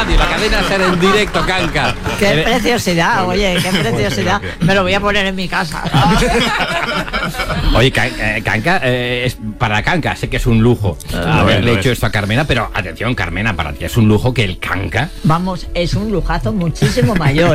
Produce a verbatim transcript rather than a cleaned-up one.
radio, la cadena ser en directo, Kanka. Qué preciosidad, oye, qué preciosidad. Me lo voy a poner en mi casa. Oye, Kanka, eh, es, para Kanka sé que es un lujo haberle hecho esto a Carmena, pero atención, Carmena, para ti es un lujo que el Kanka... Vamos, es un lujazo muchísimo mayor.